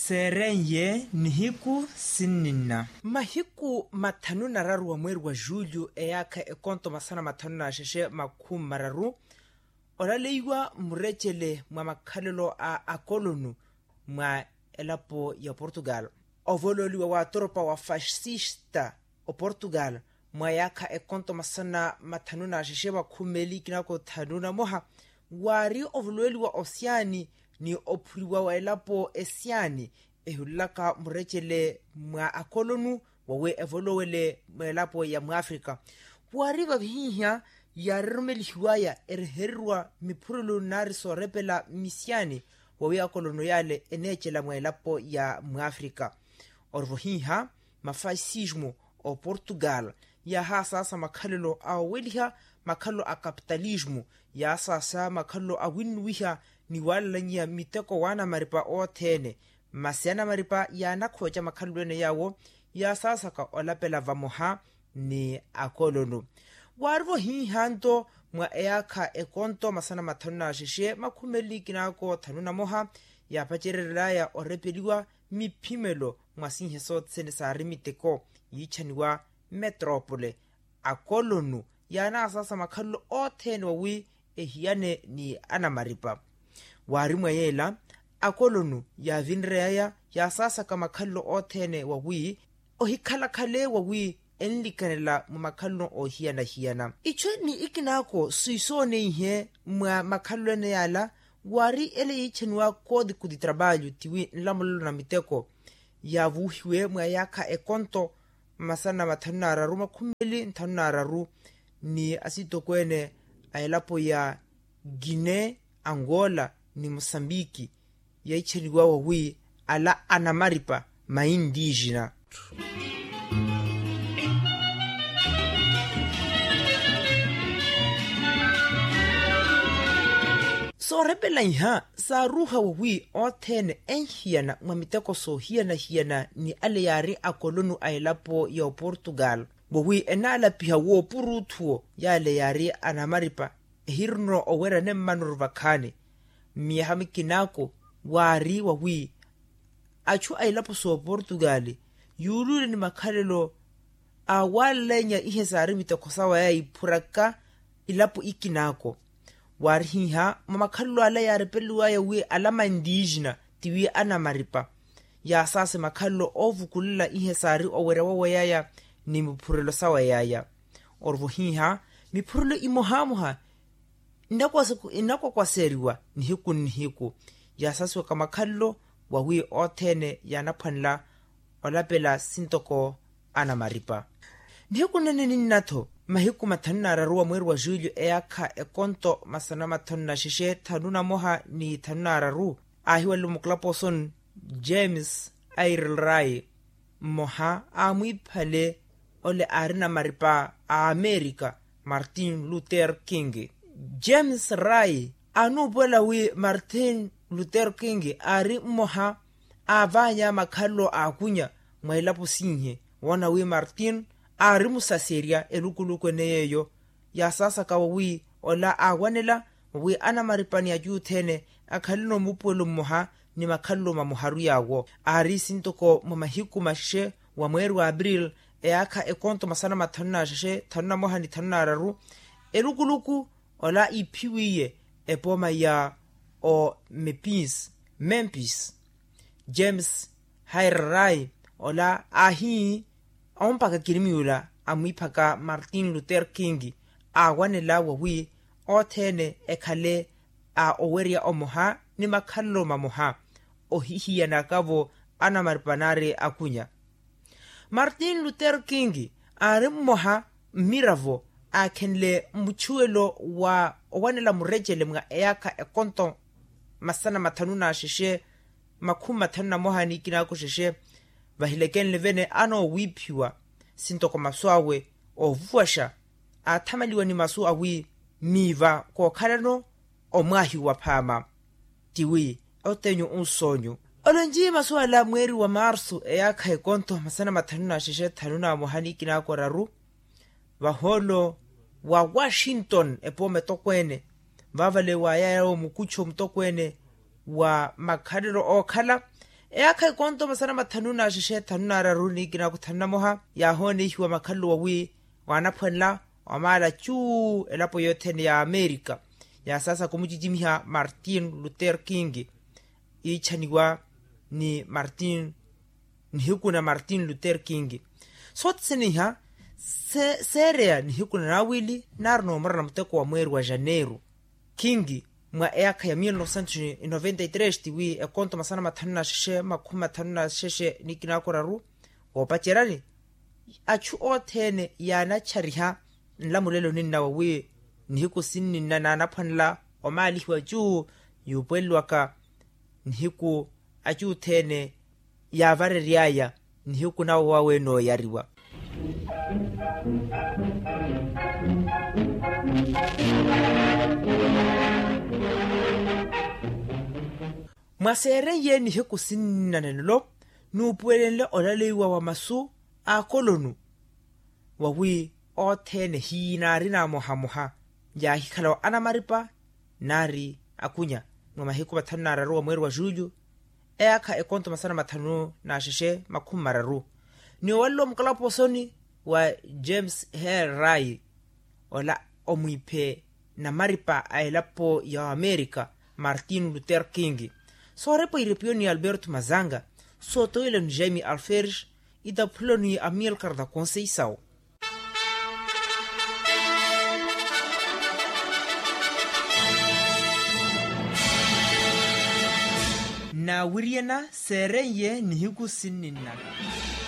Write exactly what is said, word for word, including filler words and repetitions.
Serenye nihiku sinina. Mahiku matanu na raru wa mweri wa julio eyaka ekonto masana matanu na sheshe makum mararu. Olaleiwa murechele mwa makalelo a akolonu mwa elapo ya Portugal. Ovololiwa wa tropa wa fascista o Portugal mwa yaka ekonto masana matanu na sheshe makumeli kinako tanuna moha. Wari ovololiwa osiani ni opuliwa wa elapo esiani ehulaka murechele mwa akolonu wawe evolowele elapo ya Mwafrika. Wariba vihia ya rumelihuaya erherwa mipurulu nariso repela misiani wawe akolonu yale enechela mwa elapo ya Mwafrika. Orvohiha mafasismo o Portugal ya hasasa makalelo aweliha makalo a kapitalismo ya sasa makalo a winwiha ni walanya miteko wana maripa o tene masiana maripa ya nakhoja makhalwene yawo ya sasa ka olapela vamoha ni akolonu. Warvo hi hanto mwa eaka ekonto masana mathana shishe makhumeli kinako thanuna moha ya pachereraya orepeliwa miphimelo mwa sinheso tsene sari miteko yichaniwa metropole akolonu ya na sasa makhallo o tene wawi ehiane ni anamaripa. Warimwa yela akolonu ya vinreya ya sasa kama kallo otene wawi ohikala kale wawi enlikanela mumakallo ohiana hiana. Icho ni ikinako suisone ihe mwa makallo ne yala wari ele ichenwa kodi kudi trabalho tiwi nlamulo na miteko ya vuhiwe mwa yaka ekonto masana mathana araru makumeli nthana araru ni asito kwene ailapo ya Guinea, Angola ni Mosambiki ya icheliwa wawi ala anamaripa maindijina. So repela iha sa ruha wawi otene enhiana mwamiteko so hiana hiana ni ale yari akolonu ailapo ya Portugal. Wawi enala piha wo purutuo ya ale yari anamaripa hirno owera ne manurvakane. Miyahami kinako wari wawi achu ailapo so Portugal yulule ni makalelo awalenya ihe sari mitakosawa ya ipuraka ilapo ikinako wari hiha mamakalo ala ya repeluwa ya we alama indijina tiwi anamaripa ya sase makalo ovukulila ihe sari owera wawa yaya ni mipurelo sawa yaya orvo hiha mipurelo imohamuha inako kwa seriwa nihiku nihiku ya saswa kama kallo wawi otene ya napanla olapela sintoko anamaripa. Nihiku nene ninato mahiku mathana araruwa mweri wa julio eaka ekonto masana mathana shishe thanuna moha ni thanuna araru ahiwa lumuklaposon James Rai moha amwipale ole arina maripa a Amerika Martin Luther King. James Rai anu bola wi Martin Luther King ari moha avanya makalo akunya mwailapo sinhe wana wi Martin ari musaseria elukuluko neyeyo ya sasa kawawi ola awanela wi ana maripani aju tene akhalino mupolo moha ni makalo mamuharu yawo ari sintoko mamahiku mashe wa mweri wa April eaka ekonto masana mathana sheshe thanuna moha ni thanuna araru elukuluku ola ipiwiye epoma ya o Memphis Memphis James Rai ola ahi ompaka kirimiula amwipaka Martin Luther King awanela wawi otene ekhale a oweria omoha ni makallo mamoha ohihiya nakavo anamaripanare akunya. Martin Luther King ari moha miravo akenle mchuelo wa owanela murejele mga eaka ekonto masana mathanuna shishe makuma thanuna moha ni kinako shishe vahilekenle vene ano wipiwa sintoko maswawe ovuasha athamaliwa ni masu awi miva ko khalano omwahi wa phama tiwi otenyo unsonyo olonji maswala mweri wa Marso eaka ekonto masana mathanuna shishe thanuna moha ni kinako raru vaholo wa Washington epome tokwene vavale wa yao mukucho mtokwene wa makhalelo okhala ea kai konto masana mathanu na shishe thanu na raruni kina kuthanna moha ya hone hiwa makhallu wawi wanaphenla wamala chu elapo yothene ya Amerika ya sasa kumujijimiha Martin Luther King ichaniwa ni Martin nihikuna Martin Luther King sotseniha se serea nihikuna nawili narno mara mteko wa mweri wa Janeiro King mwa eka ya mil novecentos e noventa e três tiwi e konto masana mathanu na shishe makhuma mathanu na shishe nikina koraru opacherani achu othene yana chariha nlamulelo ninna wawi nihiku sinni na naphanla omali wa chu yupelwaka nihiku achu thene ya vareriaya nihiku na wawe no yariwa Masere ye nihiku sinni na nelo nupuelenle olaleiwa wa masu a kolonu wawi othene hinari na moha moha ya hikalo anamaripa nari akunya no mahiku mathanu na raru wa mweri wa Julho eka ekonto masana mathanu na shishe makhumi mararu ni wallo mkalaposoni wa James Hare Rai ola omwipe na maripa ailapo ya Amerika Martin Luther King sorepo irepioni Alberto Mazanga soto ile Jaime Alferes ida ploni Amilcar da Conceição na wiriena sereye nihiku sinninna